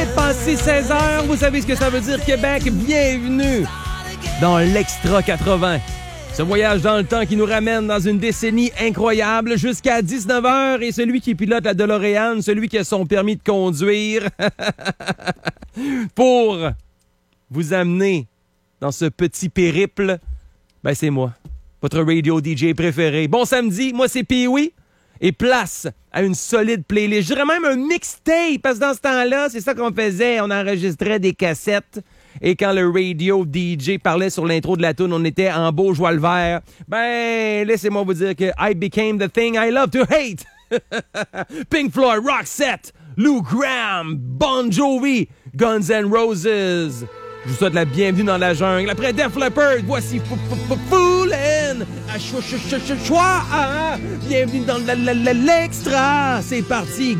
minutes passées 16 heures. Vous savez ce que ça veut dire, Québec? Bienvenue dans l'Extra 80. Ce voyage dans le temps qui nous ramène dans une décennie incroyable jusqu'à 19h. Et celui qui pilote la DeLorean, celui qui a son permis de conduire, pour vous amener dans ce petit périple, ben c'est moi, votre radio DJ préféré. Bon samedi, moi c'est Pee-Wee. Et place à une solide playlist. Je dirais même un mixtape, parce que dans ce temps-là, c'est ça qu'on faisait. On enregistrait des cassettes. Et quand le radio DJ parlait sur l'intro de la tune, on était en beau joie le vert. Ben, laissez-moi vous dire que I became the thing I love to hate. Pink Floyd, Roxette, Lou Gramm, Bon Jovi, Guns N' Roses. Je vous souhaite la bienvenue dans la jungle. Après Def Leppard, voici Foolin'. Bienvenue dans l'Extra. C'est parti.